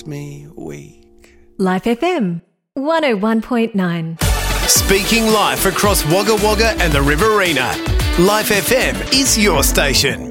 me weak. Life FM 101.9. Speaking live across Wagga Wagga and the Riverina. Life FM is your station.